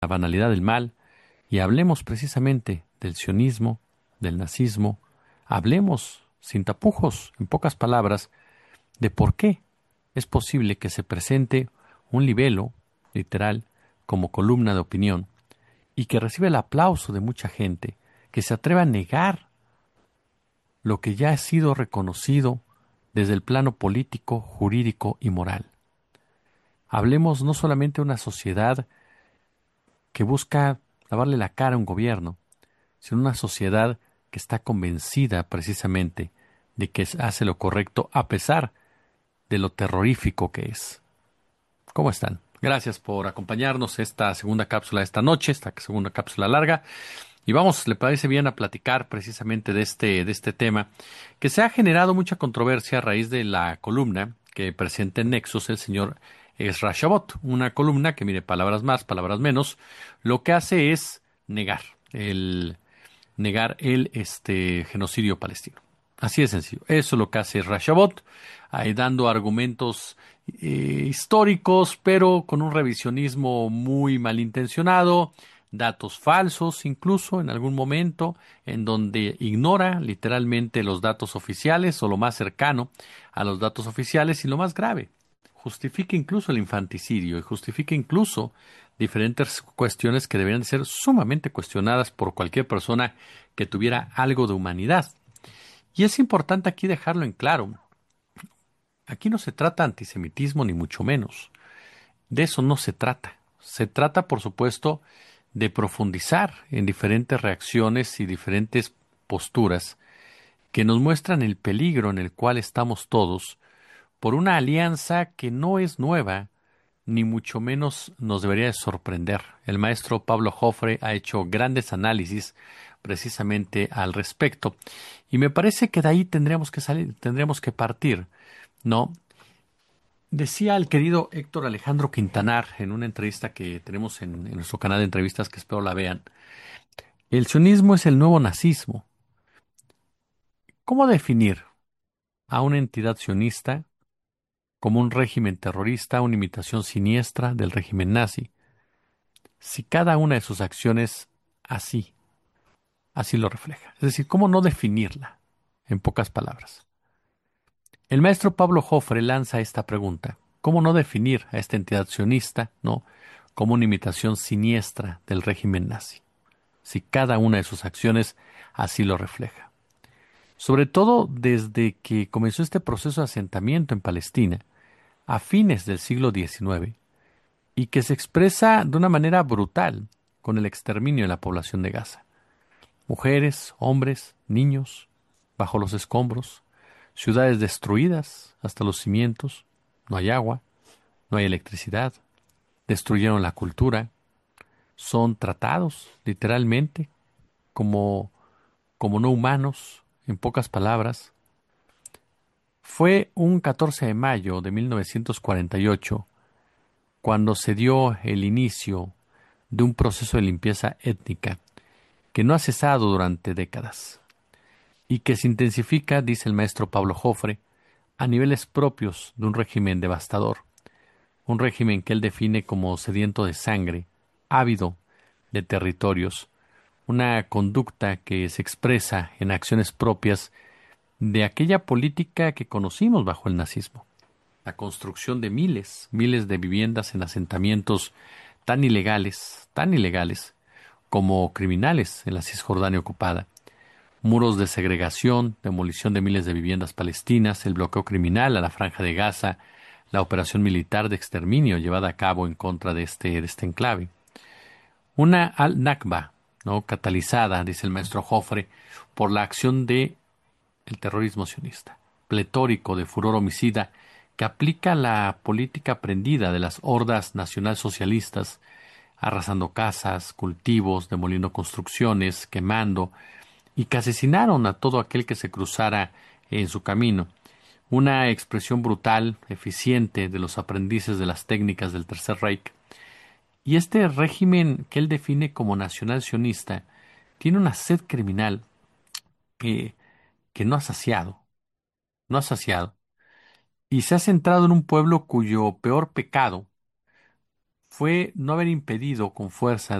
la banalidad del mal y hablemos precisamente del sionismo, del nazismo. Hablemos sin tapujos, en pocas palabras, de por qué es posible que se presente un libelo, literal, como columna de opinión y que recibe el aplauso de mucha gente, que se atreve a negar lo que ya ha sido reconocido desde el plano político, jurídico y moral. Hablemos no solamente de una sociedad que busca lavarle la cara a un gobierno, sino una sociedad que está convencida precisamente de que hace lo correcto a pesar de lo terrorífico que es. ¿Cómo están? Gracias por acompañarnos esta segunda cápsula de esta noche, esta segunda cápsula larga. Y vamos, ¿le parece bien a platicar precisamente de este tema que se ha generado mucha controversia a raíz de la columna que presenta en Nexos el señor Ezra Shabot? Una columna que, mire, palabras más, palabras menos, lo que hace es negar el genocidio palestino. Así de sencillo. Eso es lo que hace Rashabot, ahí dando argumentos históricos, pero con un revisionismo muy malintencionado, datos falsos incluso en algún momento, en donde ignora literalmente los datos oficiales o lo más cercano a los datos oficiales y lo más grave, justifica incluso el infanticidio y justifica incluso diferentes cuestiones que deberían ser sumamente cuestionadas por cualquier persona que tuviera algo de humanidad. Y es importante aquí dejarlo en claro. Aquí no se trata de antisemitismo ni mucho menos. De eso no se trata. Se trata, por supuesto, de profundizar en diferentes reacciones y diferentes posturas que nos muestran el peligro en el cual estamos todos por una alianza que no es nueva, ni mucho menos nos debería de sorprender. El maestro Pablo Jofre ha hecho grandes análisis precisamente al respecto, y me parece que de ahí tendríamos que salir, tendríamos que partir, ¿no? Decía el querido Héctor Alejandro Quintanar en una entrevista que tenemos en nuestro canal de entrevistas, que espero la vean, el sionismo es el nuevo nazismo. ¿Cómo definir a una entidad sionista como un régimen terrorista, una imitación siniestra del régimen nazi, si cada una de sus acciones así lo refleja? Es decir, ¿cómo no definirla? En pocas palabras. El maestro Pablo Jofre lanza esta pregunta: ¿cómo no definir a esta entidad sionista, no, como una imitación siniestra del régimen nazi, si cada una de sus acciones así lo refleja? Sobre todo desde que comenzó este proceso de asentamiento en Palestina a fines del siglo XIX, y que se expresa de una manera brutal con el exterminio de la población de Gaza. Mujeres, hombres, niños, bajo los escombros, ciudades destruidas hasta los cimientos, no hay agua, no hay electricidad, destruyeron la cultura, son tratados literalmente como, como no humanos, en pocas palabras. Fue un 14 de mayo de 1948 cuando se dio el inicio de un proceso de limpieza étnica que no ha cesado durante décadas y que se intensifica, dice el maestro Pablo Jofre, a niveles propios de un régimen devastador, un régimen que él define como sediento de sangre, ávido de territorios, una conducta que se expresa en acciones propias de aquella política que conocimos bajo el nazismo, la construcción de miles de viviendas en asentamientos tan ilegales como criminales en la Cisjordania ocupada, muros de segregación, demolición de miles de viviendas palestinas, el bloqueo criminal a la Franja de Gaza, la operación militar de exterminio llevada a cabo en contra de este enclave. Una al-Nakba, ¿no?, catalizada, dice el maestro Jofre, por la acción de el terrorismo sionista, pletórico de furor homicida, que aplica la política aprendida de las hordas nacionalsocialistas, arrasando casas, cultivos, demoliendo construcciones, quemando, y que asesinaron a todo aquel que se cruzara en su camino. Una expresión brutal, eficiente de los aprendices de las técnicas del Tercer Reich. Y este régimen que él define como nacional sionista tiene una sed criminal que, que no ha saciado, y se ha centrado en un pueblo cuyo peor pecado fue no haber impedido con fuerza